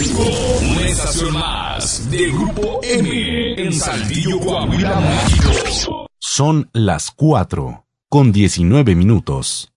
5, una estación más de Grupo M en Saltillo, Coahuila, México. Son las 4:19.